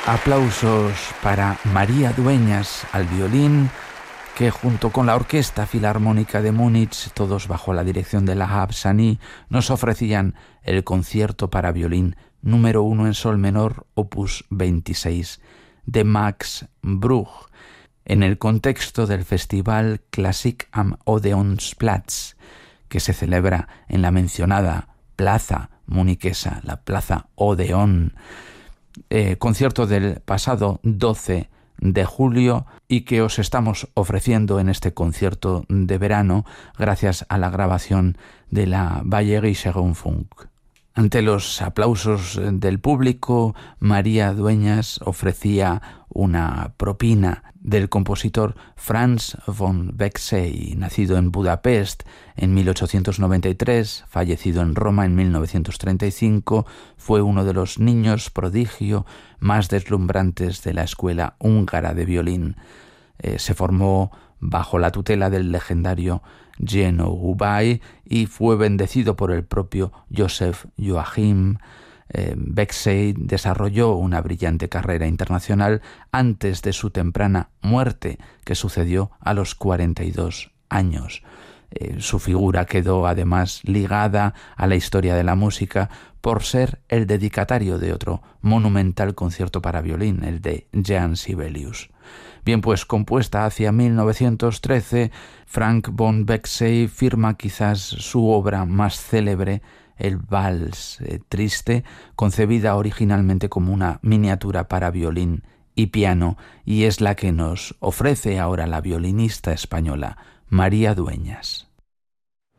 Aplausos para María Dueñas al violín, que junto con la Orquesta Filarmónica de Múnich, todos bajo la dirección de Lahab Sani, nos ofrecían el concierto para violín número 1 en sol menor, opus 26, de Max Bruch, en el contexto del festival Klassik am Odeonsplatz, que se celebra en la mencionada plaza muniquesa, la Plaza Odeón. Concierto del pasado 12 de julio y que os estamos ofreciendo en este concierto de verano gracias a la grabación de la Bayerische Rundfunk. Ante los aplausos del público, María Dueñas ofrecía una propina del compositor Franz von Bexey, nacido en Budapest en 1893, fallecido en Roma en 1935, fue uno de los niños prodigio más deslumbrantes de la escuela húngara de violín. Se formó bajo la tutela del legendario Jenő Hubay y fue bendecido por el propio József Joachim. Bexey desarrolló una brillante carrera internacional antes de su temprana muerte, que sucedió a los 42 años. Su figura quedó además ligada a la historia de la música por ser el dedicatario de otro monumental concierto para violín, el de Jean Sibelius. Bien, pues compuesta hacia 1913, Frank von Bexey firma quizás su obra más célebre, el Vals Triste, concebida originalmente como una miniatura para violín y piano, y es la que nos ofrece ahora la violinista española María Dueñas.